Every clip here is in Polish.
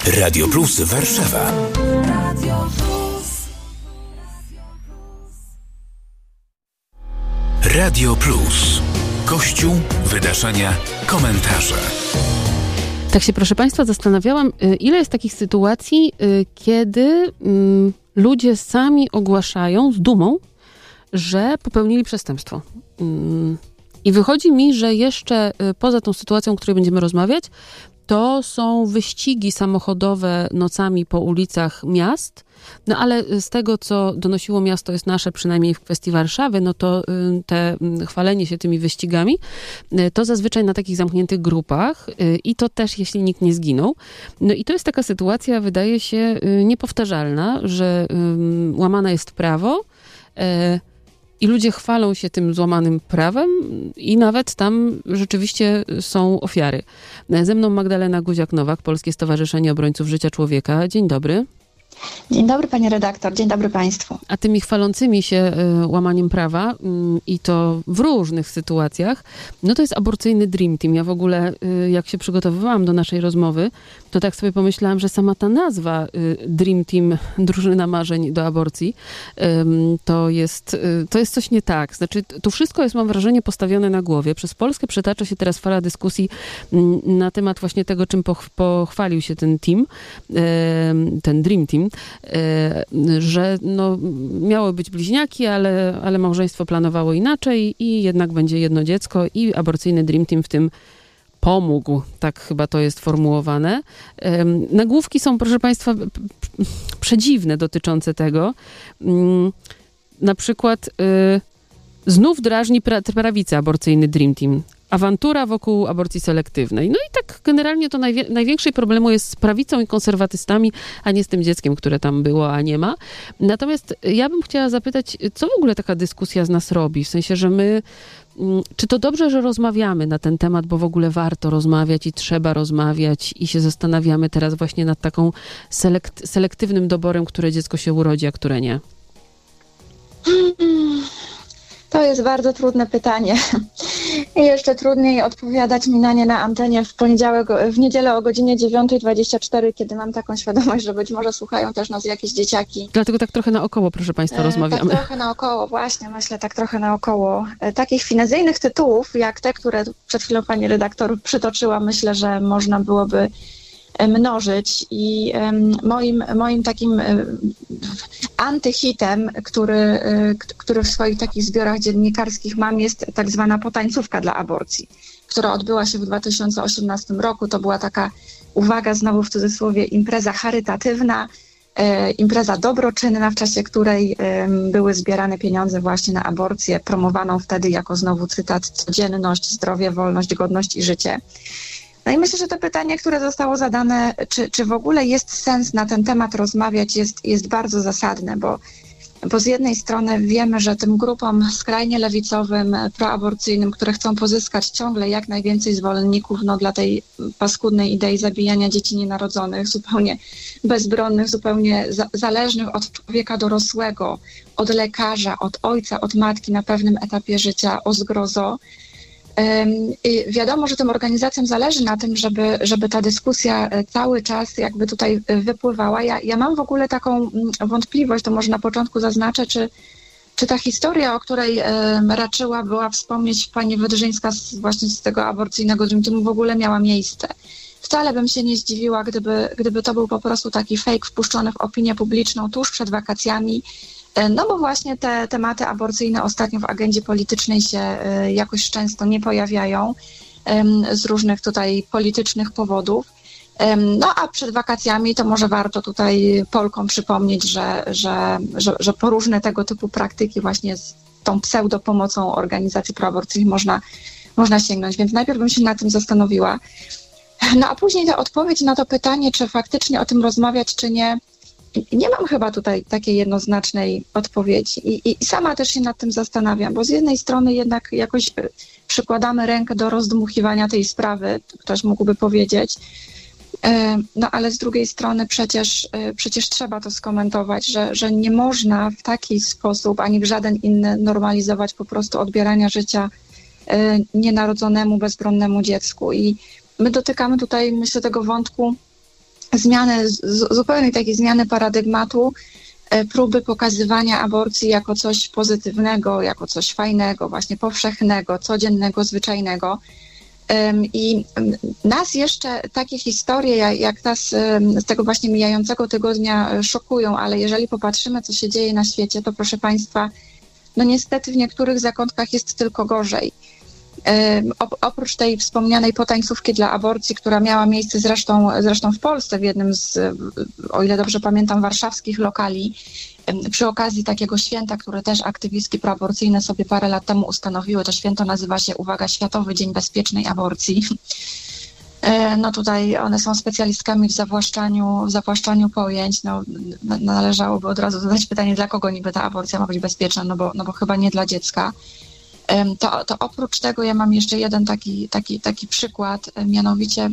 Radio Plus Warszawa. Radio Plus. Kościół, wydarzenia, komentarze. Tak się, proszę Państwa, zastanawiałam, ile jest takich sytuacji, kiedy ludzie sami ogłaszają z dumą, że popełnili przestępstwo. I wychodzi mi, że jeszcze poza tą sytuacją, o której będziemy rozmawiać, to są wyścigi samochodowe nocami po ulicach miast, no ale z tego, co donosiło Miasto jest Nasze, przynajmniej w kwestii Warszawy, no to te chwalenie się tymi wyścigami, to zazwyczaj na takich zamkniętych grupach i to też, jeśli nikt nie zginął. No i to jest taka sytuacja, wydaje się, niepowtarzalna, że łamane jest prawo, i ludzie chwalą się tym złamanym prawem i nawet tam rzeczywiście są ofiary. Ze mną Magdalena Guziak-Nowak, Polskie Stowarzyszenie Obrońców Życia Człowieka. Dzień dobry. Dzień dobry, panie redaktor, dzień dobry państwu. A tymi chwalącymi się łamaniem prawa i to w różnych sytuacjach, no to jest aborcyjny Dream Team. Ja w ogóle, jak się przygotowywałam do naszej rozmowy, to tak sobie pomyślałam, że sama ta nazwa Dream Team, drużyna marzeń do aborcji, to jest coś nie tak. Znaczy, tu wszystko jest, mam wrażenie, postawione na głowie. Przez Polskę przetacza się teraz fala dyskusji na temat właśnie tego, czym pochwalił się ten team, ten Dream Team, że no, miały być bliźniaki, ale małżeństwo planowało inaczej i jednak będzie jedno dziecko i aborcyjny Dream Team w tym pomógł. Tak chyba to jest formułowane. Nagłówki są, proszę Państwa, przedziwne dotyczące tego. Na przykład znów drażni prawicę aborcyjny Dream Team. Awantura wokół aborcji selektywnej. No i tak generalnie to największy problemu jest z prawicą i konserwatystami, a nie z tym dzieckiem, które tam było, a nie ma. Natomiast ja bym chciała zapytać, co w ogóle taka dyskusja z nas robi? W sensie, że my, czy to dobrze, że rozmawiamy na ten temat, bo w ogóle warto rozmawiać i trzeba rozmawiać i się zastanawiamy teraz właśnie nad taką selektywnym doborem, które dziecko się urodzi, a które nie? To jest bardzo trudne pytanie. I jeszcze trudniej odpowiadać mi na nie na antenie w niedzielę o godzinie 9:24, kiedy mam taką świadomość, że być może słuchają też nas jakieś dzieciaki. Dlatego tak trochę naokoło, proszę Państwa, rozmawiamy. Tak trochę naokoło, właśnie, myślę, tak trochę naokoło. Takich finezyjnych tytułów, jak te, które przed chwilą pani redaktor przytoczyła, myślę, że można byłoby mnożyć i moim takim antyhitem, który w swoich takich zbiorach dziennikarskich mam, jest tak zwana potańcówka dla aborcji, która odbyła się w 2018 roku. To była taka, uwaga, znowu w cudzysłowie, impreza charytatywna, impreza dobroczynna, w czasie której były zbierane pieniądze właśnie na aborcję, promowaną wtedy jako, znowu cytat, codzienność, zdrowie, wolność, godność i życie. No i myślę, że to pytanie, które zostało zadane, czy w ogóle jest sens na ten temat rozmawiać, jest bardzo zasadne, bo z jednej strony wiemy, że tym grupom skrajnie lewicowym, proaborcyjnym, które chcą pozyskać ciągle jak najwięcej zwolenników dla tej paskudnej idei zabijania dzieci nienarodzonych, zupełnie bezbronnych, zupełnie zależnych od człowieka dorosłego, od lekarza, od ojca, od matki na pewnym etapie życia, o zgrozo. I wiadomo, że tym organizacjom zależy na tym, żeby ta dyskusja cały czas jakby tutaj wypływała. Ja mam w ogóle taką wątpliwość, to może na początku zaznaczę, czy ta historia, o której raczyła była wspomnieć pani Wydrzyńska właśnie z tego aborcyjnego Dream Teamu, w ogóle miała miejsce. Wcale bym się nie zdziwiła, gdyby to był po prostu taki fake wpuszczony w opinię publiczną tuż przed wakacjami. No bo właśnie te tematy aborcyjne ostatnio w agendzie politycznej się jakoś często nie pojawiają z różnych tutaj politycznych powodów. No a przed wakacjami to może warto tutaj Polkom przypomnieć, że po różne tego typu praktyki właśnie z tą pseudopomocą organizacji proaborcyjnych można sięgnąć. Więc najpierw bym się nad tym zastanowiła. No a później ta odpowiedź na to pytanie, czy faktycznie o tym rozmawiać, czy nie. Nie mam chyba tutaj takiej jednoznacznej odpowiedzi i sama też się nad tym zastanawiam, bo z jednej strony jednak jakoś przykładamy rękę do rozdmuchiwania tej sprawy, ktoś mógłby powiedzieć, no ale z drugiej strony przecież trzeba to skomentować, że nie można w taki sposób ani w żaden inny normalizować po prostu odbierania życia nienarodzonemu, bezbronnemu dziecku. I my dotykamy tutaj, myślę, tego wątku zupełnej takiej zmiany paradygmatu, próby pokazywania aborcji jako coś pozytywnego, jako coś fajnego, właśnie powszechnego, codziennego, zwyczajnego. I nas jeszcze takie historie jak ta z tego właśnie mijającego tygodnia szokują, ale jeżeli popatrzymy, co się dzieje na świecie, to proszę Państwa, no niestety w niektórych zakątkach jest tylko gorzej. Oprócz tej wspomnianej potańcówki dla aborcji, która miała miejsce zresztą w Polsce, w jednym z, o ile dobrze pamiętam, warszawskich lokali, przy okazji takiego święta, które też aktywistki proaborcyjne sobie parę lat temu ustanowiły. To święto nazywa się, uwaga, Światowy Dzień Bezpiecznej Aborcji. No tutaj one są specjalistkami w zawłaszczaniu pojęć. No, należałoby od razu zadać pytanie, dla kogo niby ta aborcja ma być bezpieczna, no bo chyba nie dla dziecka. To oprócz tego ja mam jeszcze jeden taki przykład, mianowicie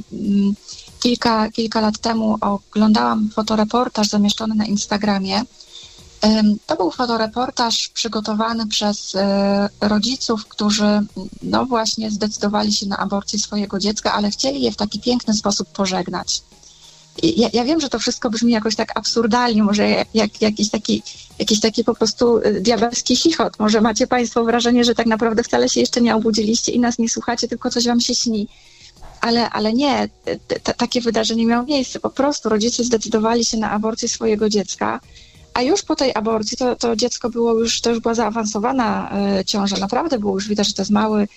kilka lat temu oglądałam fotoreportaż zamieszczony na Instagramie. To był fotoreportaż przygotowany przez rodziców, którzy no właśnie zdecydowali się na aborcję swojego dziecka, ale chcieli je w taki piękny sposób pożegnać. Ja wiem, że to wszystko brzmi jakoś tak absurdalnie, może jak jakiś taki po prostu diabelski chichot. Może macie Państwo wrażenie, że tak naprawdę wcale się jeszcze nie obudziliście i nas nie słuchacie, tylko coś Wam się śni. Ale nie, takie wydarzenie miało miejsce. Po prostu rodzice zdecydowali się na aborcję swojego dziecka, a już po tej aborcji to dziecko to już była zaawansowana ciąża. Naprawdę było już widać, że to jest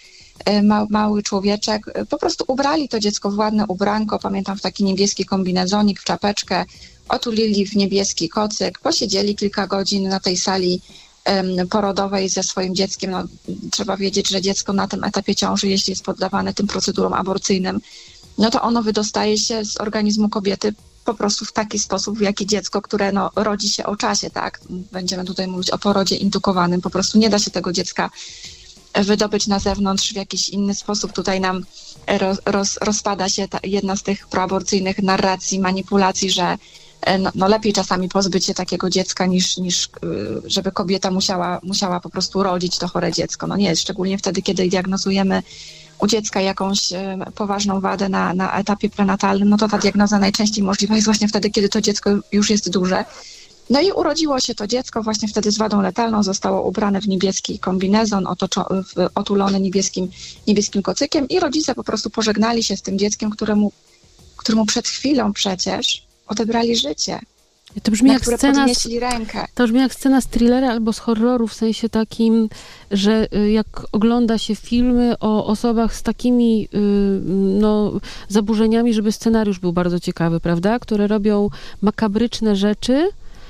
mały człowieczek. Po prostu ubrali to dziecko w ładne ubranko, pamiętam, w taki niebieski kombinezonik, w czapeczkę, otulili w niebieski kocyk, posiedzieli kilka godzin na tej sali porodowej ze swoim dzieckiem. No, trzeba wiedzieć, że dziecko na tym etapie ciąży, jeśli jest poddawane tym procedurom aborcyjnym, no to ono wydostaje się z organizmu kobiety po prostu w taki sposób, w jaki dziecko, które no, rodzi się o czasie, tak? Będziemy tutaj mówić o porodzie indukowanym. Po prostu nie da się tego dziecka wydobyć na zewnątrz w jakiś inny sposób. Tutaj nam rozpada się jedna z tych proaborcyjnych narracji, manipulacji, że no lepiej czasami pozbyć się takiego dziecka niż żeby kobieta musiała po prostu rodzić to chore dziecko. No nie, szczególnie wtedy, kiedy diagnozujemy u dziecka jakąś poważną wadę na etapie prenatalnym, no to ta diagnoza najczęściej możliwa jest właśnie wtedy, kiedy to dziecko już jest duże. No i urodziło się to dziecko właśnie wtedy z wadą letalną, zostało ubrane w niebieski kombinezon, otulone niebieskim kocykiem i rodzice po prostu pożegnali się z tym dzieckiem, któremu przed chwilą przecież odebrali życie. To brzmi na jak które scena podnieśli rękę. To brzmi jak scena z thrillera albo z horroru, w sensie takim, że jak ogląda się filmy o osobach z takimi zaburzeniami, żeby scenariusz był bardzo ciekawy, prawda? Które robią makabryczne rzeczy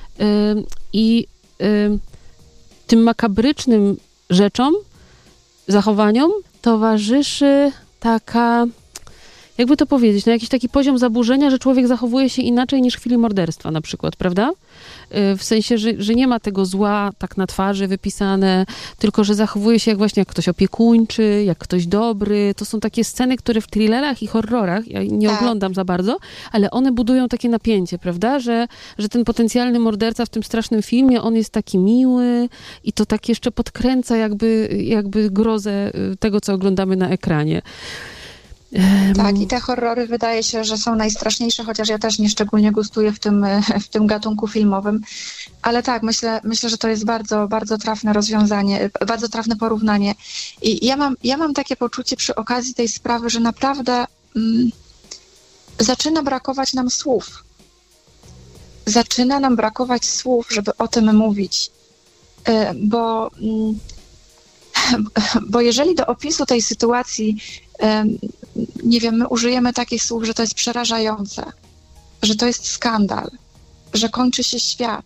i tym makabrycznym rzeczom, zachowaniom towarzyszy taka, jakby to powiedzieć, jakiś taki poziom zaburzenia, że człowiek zachowuje się inaczej niż w chwili morderstwa na przykład, prawda? W sensie, że nie ma tego zła tak na twarzy wypisane, tylko że zachowuje się jak ktoś opiekuńczy, jak ktoś dobry. To są takie sceny, które w thrillerach i horrorach, ja nie oglądam za bardzo, ale one budują takie napięcie, prawda? Że ten potencjalny morderca w tym strasznym filmie, on jest taki miły i to tak jeszcze podkręca jakby grozę tego, co oglądamy na ekranie. Tak, i te horrory wydaje się, że są najstraszniejsze, chociaż ja też nieszczególnie gustuję w tym gatunku filmowym. Ale tak, myślę, że to jest bardzo, bardzo trafne rozwiązanie, bardzo trafne porównanie. I ja mam takie poczucie przy okazji tej sprawy, że naprawdę zaczyna brakować nam słów. Zaczyna nam brakować słów, żeby o tym mówić. Bo jeżeli do opisu tej sytuacji, nie wiem, my użyjemy takich słów, że to jest przerażające, że to jest skandal, że kończy się świat,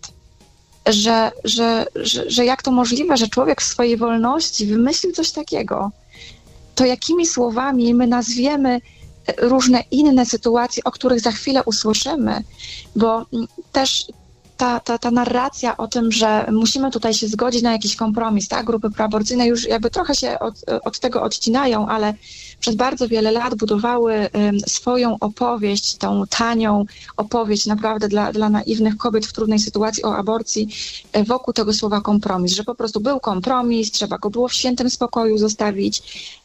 że jak to możliwe, że człowiek w swojej wolności wymyślił coś takiego, to jakimi słowami my nazwiemy różne inne sytuacje, o których za chwilę usłyszymy, bo też ta narracja o tym, że musimy tutaj się zgodzić na jakiś kompromis, tak? Grupy proaborcyjne już jakby trochę się od tego odcinają, ale przez bardzo wiele lat budowały swoją opowieść, tą tanią opowieść naprawdę dla naiwnych kobiet w trudnej sytuacji o aborcji wokół tego słowa kompromis, że po prostu był kompromis, trzeba go było w świętym spokoju zostawić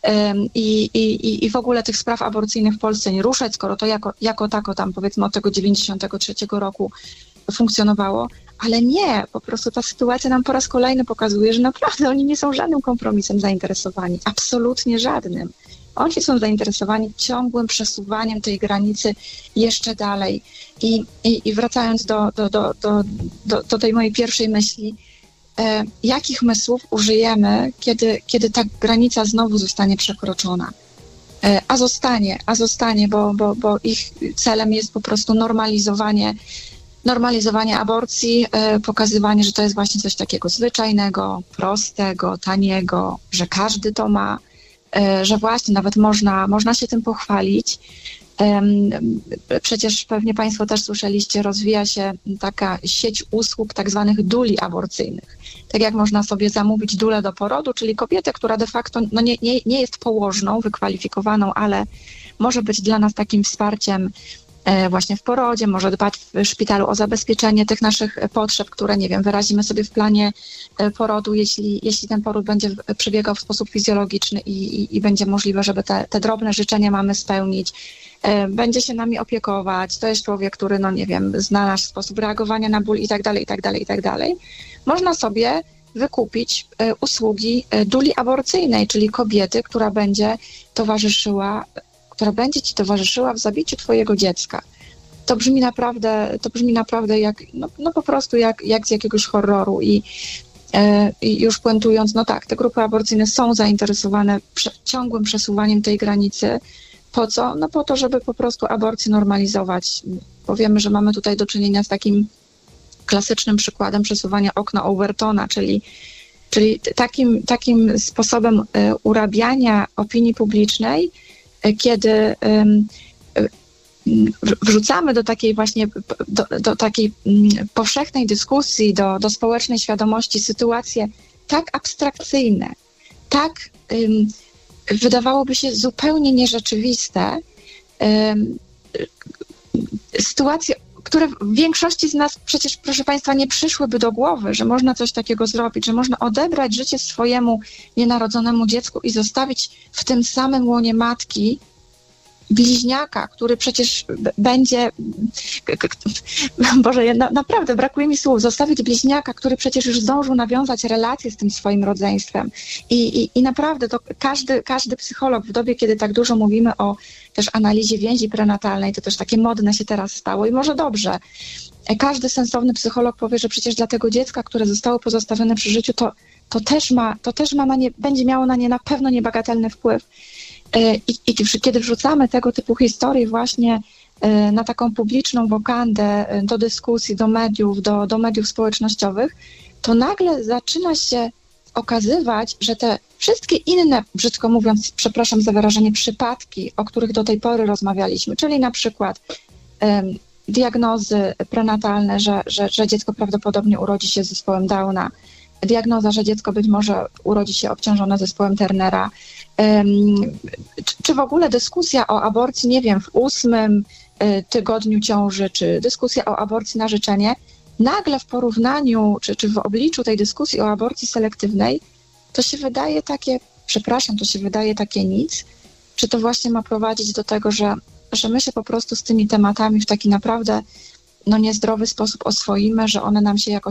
i w ogóle tych spraw aborcyjnych w Polsce nie ruszać, skoro to jako tako tam powiedzmy od tego 93 roku funkcjonowało, ale nie, po prostu ta sytuacja nam po raz kolejny pokazuje, że naprawdę oni nie są żadnym kompromisem zainteresowani, absolutnie żadnym. Oni są zainteresowani ciągłym przesuwaniem tej granicy jeszcze dalej. I wracając do tej mojej pierwszej myśli, jakich mysłów użyjemy, kiedy ta granica znowu zostanie przekroczona? A zostanie, bo ich celem jest po prostu normalizowanie aborcji, pokazywanie, że to jest właśnie coś takiego zwyczajnego, prostego, taniego, że każdy to ma, że właśnie nawet można się tym pochwalić. Przecież pewnie Państwo też słyszeliście, rozwija się taka sieć usług tak zwanych duli aborcyjnych. Tak jak można sobie zamówić dulę do porodu, czyli kobietę, która de facto nie jest położną, wykwalifikowaną, ale może być dla nas takim wsparciem właśnie w porodzie, może dbać w szpitalu o zabezpieczenie tych naszych potrzeb, które, nie wiem, wyrazimy sobie w planie porodu, jeśli ten poród będzie przebiegał w sposób fizjologiczny i będzie możliwe, żeby te drobne życzenia mamy spełnić. Będzie się nami opiekować, to jest człowiek, który, no nie wiem, zna nasz sposób reagowania na ból i tak dalej. Można sobie wykupić usługi duli aborcyjnej, czyli kobiety, która będzie ci towarzyszyła w zabiciu twojego dziecka. To brzmi naprawdę jak, no po prostu jak z jakiegoś horroru i już puentując, no tak, te grupy aborcyjne są zainteresowane ciągłym przesuwaniem tej granicy. Po co? No po to, żeby po prostu aborcję normalizować. Powiemy, że mamy tutaj do czynienia z takim klasycznym przykładem przesuwania okna Overtona, czyli takim sposobem urabiania opinii publicznej, kiedy wrzucamy do takiej właśnie, do takiej powszechnej dyskusji, do społecznej świadomości sytuacje tak abstrakcyjne, tak wydawałoby się zupełnie nierzeczywiste, sytuacje, które w większości z nas przecież, proszę Państwa, nie przyszłyby do głowy, że można coś takiego zrobić, że można odebrać życie swojemu nienarodzonemu dziecku i zostawić w tym samym łonie matki bliźniaka, który przecież będzie... Boże, naprawdę brakuje mi słów. Zostawić bliźniaka, który przecież już zdążył nawiązać relacje z tym swoim rodzeństwem. I naprawdę to każdy psycholog w dobie, kiedy tak dużo mówimy o też analizie więzi prenatalnej, to też takie modne się teraz stało i może dobrze. Każdy sensowny psycholog powie, że przecież dla tego dziecka, które zostało pozostawione przy życiu, to też ma na nie, będzie miało na nie na pewno niebagatelny wpływ. I kiedy wrzucamy tego typu historie właśnie na taką publiczną wokandę, do dyskusji, do mediów, do mediów społecznościowych, to nagle zaczyna się okazywać, że te wszystkie inne, brzydko mówiąc, przepraszam za wyrażenie, przypadki, o których do tej pory rozmawialiśmy, czyli na przykład diagnozy prenatalne, że dziecko prawdopodobnie urodzi się z zespołem Downa, diagnoza, że dziecko być może urodzi się obciążone zespołem Turnera, czy w ogóle dyskusja o aborcji, nie wiem, w 8 tygodniu ciąży, czy dyskusja o aborcji na życzenie, nagle w porównaniu, czy w obliczu tej dyskusji o aborcji selektywnej, to się wydaje takie nic, czy to właśnie ma prowadzić do tego, że my się po prostu z tymi tematami w taki naprawdę niezdrowy sposób oswoimy, że one nam się jakoś